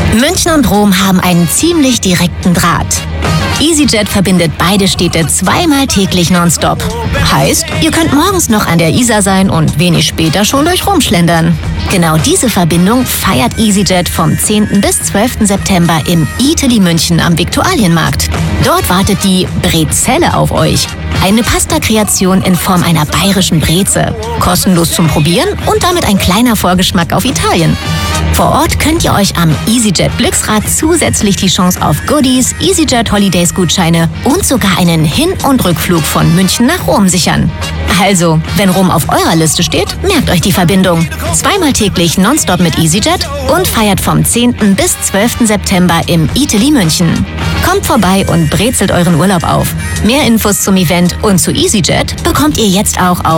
München und Rom haben einen ziemlich direkten Draht. EasyJet verbindet beide Städte zweimal täglich nonstop. Heißt, ihr könnt morgens noch an der Isar sein und wenig später schon durch Rom schlendern. Genau diese Verbindung feiert EasyJet vom 10. bis 12. September im Eataly München am Viktualienmarkt. Dort wartet die Brezelle auf euch. Eine Pasta-Kreation in Form einer bayerischen Breze. Kostenlos zum Probieren und damit ein kleiner Vorgeschmack auf Italien. Vor Ort könnt ihr euch am EasyJet Glücksrad zusätzlich die Chance auf Goodies, EasyJet Holidays Gutscheine und sogar einen Hin- und Rückflug von München nach Rom sichern. Also, wenn Rom auf eurer Liste steht, merkt euch die Verbindung. Zweimal täglich nonstop mit EasyJet und feiert vom 10. bis 12. September im Eataly München. Kommt vorbei und brezelt euren Urlaub auf. Mehr Infos zum Event und zu EasyJet bekommt ihr jetzt auch auf